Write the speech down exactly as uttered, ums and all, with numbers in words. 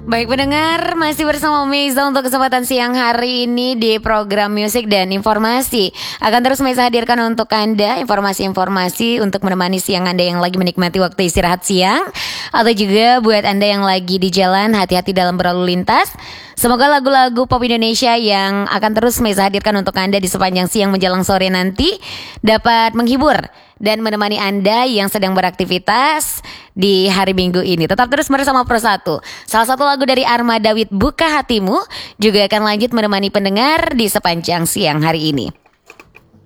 Baik pendengar, masih bersama Meza untuk kesempatan siang hari ini di program musik dan informasi. Akan terus Meza hadirkan untuk Anda informasi-informasi untuk menemani siang Anda yang lagi menikmati waktu istirahat siang, atau juga buat Anda yang lagi di jalan, hati-hati dalam berlalu lintas. Semoga lagu-lagu pop Indonesia yang akan terus Meza hadirkan untuk Anda di sepanjang siang menjelang sore nanti dapat menghibur dan menemani Anda yang sedang beraktivitas di hari Minggu ini. Tetap terus bersama Pro satu. Salah satu lagu dari Armada with Buka Hatimu juga akan lanjut menemani pendengar di sepanjang siang hari ini.